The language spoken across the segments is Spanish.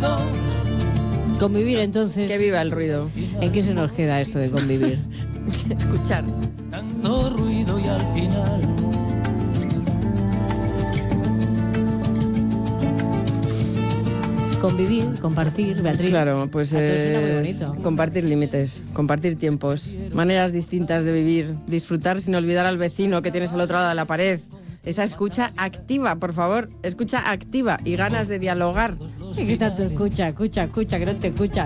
ruido. Convivir, entonces. Que viva el ruido. ¿En qué se nos queda esto de convivir? Escuchar. Tanto ruido y al final. Convivir, compartir, Beatriz. Claro, pues A todos suena muy es bonito. compartir límites, compartir tiempos, maneras distintas de vivir, disfrutar sin olvidar al vecino que tienes al otro lado de la pared. Esa escucha activa, por favor, escucha activa y ganas de dialogar. ¿Y qué tanto escucha, que no te escucha?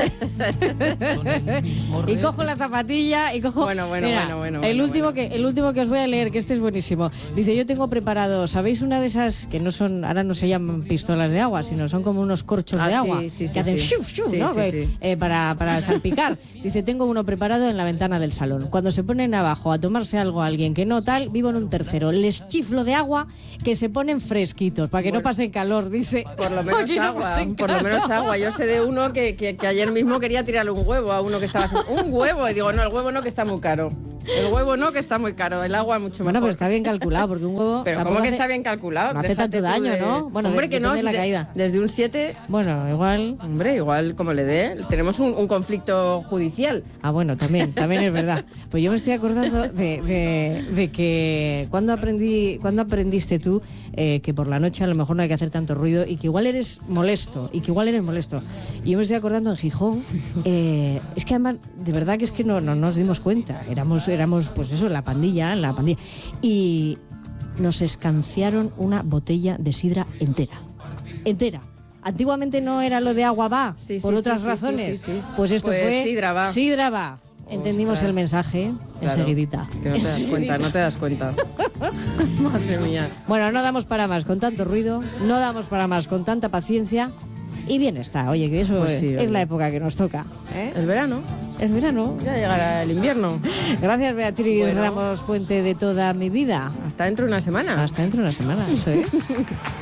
Y cojo la zapatilla y cojo... Bueno. El último que os voy a leer, que este es buenísimo. Dice, yo tengo preparado, ¿sabéis una de esas que no son, ahora no se llaman pistolas de agua, sino son como unos corchos de agua? Sí, que hacen shuf, shuf, ¿no? Para salpicar. Dice, tengo uno preparado en la ventana del salón. Cuando se ponen abajo a tomarse algo a alguien que no tal, vivo en un tercero. Les chiflo de agua que se ponen fresquitos, para que no pasen calor, dice. Por lo menos agua, Yo sé de uno que ayer mismo quería tirarle un huevo a uno que estaba haciendo un huevo, y digo, no, el huevo no, que está muy caro. El huevo no, que está muy caro, el agua mucho mejor. Bueno, pero está bien calculado, porque un huevo... Pero ¿cómo que está bien calculado? No hace tanto daño, ¿no? Bueno, hombre, que no, de la caída. Desde un 7... Bueno, igual... Hombre, igual como le dé, tenemos un conflicto judicial. Ah, bueno, también es verdad. Pues yo me estoy acordando de que cuando aprendiste tú que por la noche a lo mejor no hay que hacer tanto ruido y que igual eres molesto, Y yo me estoy acordando en Gijón, es que además, de verdad que es que no nos dimos cuenta. Éramos pues eso, la pandilla. Y nos escanciaron una botella de sidra entera. Antiguamente no era lo de agua va, por otras razones. Sí. Pues esto fue sidra va. Entendimos el mensaje enseguidita. Es que no te das cuenta. Madre mía. Bueno, no damos para más con tanto ruido, no damos para más con tanta paciencia y bien está. Oye, que eso Pues sí, es la época que nos toca. El verano. Ya llegará el invierno. Gracias, Beatriz Ramos Puente, de toda mi vida. Hasta dentro de una semana. Eso es.